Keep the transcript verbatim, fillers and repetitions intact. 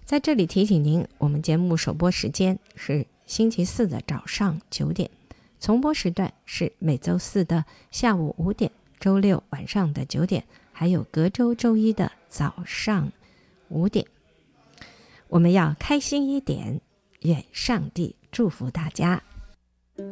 在这里提醒您，我们节目首播时间是星期四的早上九点，重播时段是每周四的下午五点，周六晚上的九点，还有隔周周一的早上五点。我们要开心一点，愿上帝祝福大家。